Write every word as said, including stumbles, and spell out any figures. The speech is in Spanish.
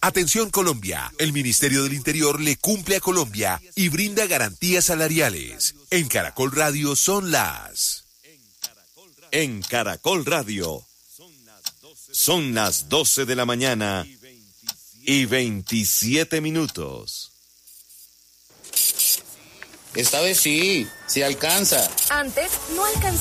Atención Colombia, el Ministerio del Interior le cumple a Colombia y brinda garantías salariales. En Caracol Radio son las... En Caracol Radio son las doce de la mañana y veintisiete minutos. Esta vez sí, sí alcanza. Antes no alcanzaba.